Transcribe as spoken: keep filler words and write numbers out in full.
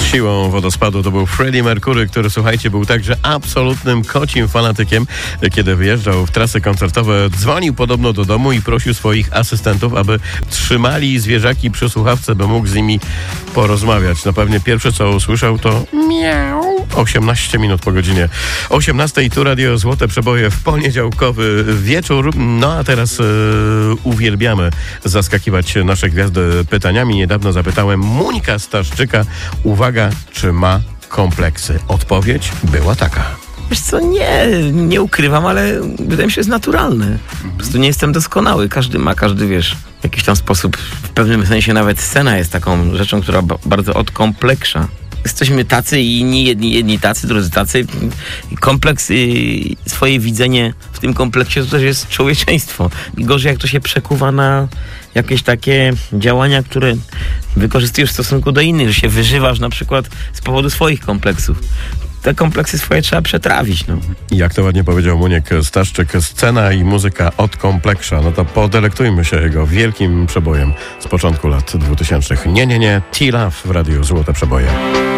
Siłą wodospadu to był Freddie Mercury, który, słuchajcie, był także absolutnym kocim fanatykiem. Kiedy wyjeżdżał w trasy koncertowe, dzwonił podobno do domu i prosił swoich asystentów, aby trzymali zwierzaki przy słuchawce, by mógł z nimi porozmawiać. No pewnie pierwsze, co usłyszał, to miau. osiemnaście minut po godzinie osiemnastej. Tu Radio Złote Przeboje w poniedziałkowy wieczór. No a teraz e, uwielbiamy zaskakiwać nasze gwiazdy pytaniami. Niedawno zapytałem Monika Staszczyka, uwaga, czy ma kompleksy? Odpowiedź była taka. Wiesz co, nie, nie ukrywam, ale wydaje mi się, że jest naturalne. Po prostu nie jestem doskonały. Każdy ma, każdy, wiesz, w jakiś tam sposób, w pewnym sensie nawet scena jest taką rzeczą, która ba- bardzo odkompleksza. Jesteśmy tacy i inni, jedni, jedni tacy, drudzy tacy. Kompleks, i swoje widzenie w tym kompleksie to też jest człowieczeństwo. I gorzej, jak to się przekuwa na jakieś takie działania, które wykorzystujesz w stosunku do innych, że się wyżywasz na przykład z powodu swoich kompleksów. Te kompleksy swoje trzeba przetrawić. No. Jak to ładnie powiedział Muniek Staszczyk, scena i muzyka od kompleksza. No to podelektujmy się jego wielkim przebojem z początku lat dwutysięcznych. Nie, nie, nie, T-Love w Radiu Złote Przeboje.